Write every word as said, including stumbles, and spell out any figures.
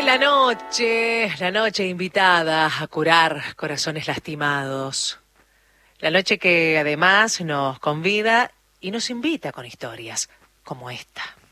la noche, la noche invitada a curar corazones lastimados. La noche que además nos convida y nos invita con historias como esta.